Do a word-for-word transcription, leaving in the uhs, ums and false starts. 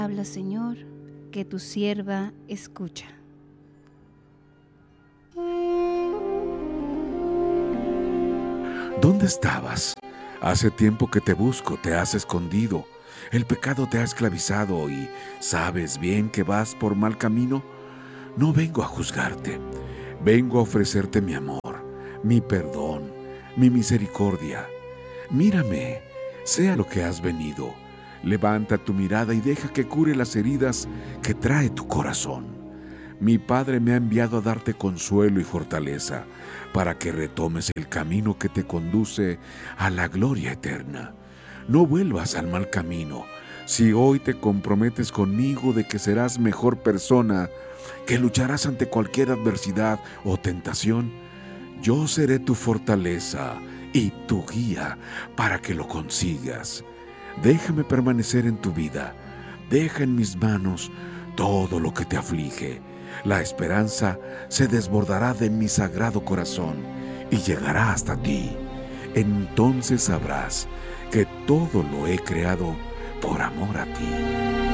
Habla, Señor, que tu sierva escucha. ¿Dónde estabas? Hace tiempo que te busco, te has escondido. El pecado te ha esclavizado y sabes bien que vas por mal camino. No vengo a juzgarte, vengo a ofrecerte mi amor, mi perdón, mi misericordia. Mírame, sea lo que has venido. Levanta tu mirada y deja que cure las heridas que trae tu corazón. Mi Padre me ha enviado a darte consuelo y fortaleza para que retomes el camino que te conduce a la gloria eterna. No vuelvas al mal camino. Si hoy te comprometes conmigo de que serás mejor persona, que lucharás ante cualquier adversidad o tentación, yo seré tu fortaleza y tu guía para que lo consigas. Déjame permanecer en tu vida. Deja en mis manos todo lo que te aflige. La esperanza se desbordará de mi sagrado corazón y llegará hasta ti. Entonces sabrás que todo lo he creado por amor a ti.